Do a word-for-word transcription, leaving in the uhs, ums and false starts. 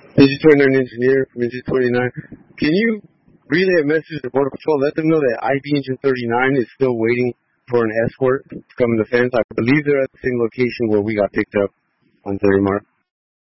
Ninja twenty-nine engineer from Engine twenty-nine. Can you relay a message to Border Patrol? Let them know that I B Engine thirty-nine is still waiting for an escort to come in the fence. I believe they're at the same location where we got picked up on thirty Mark.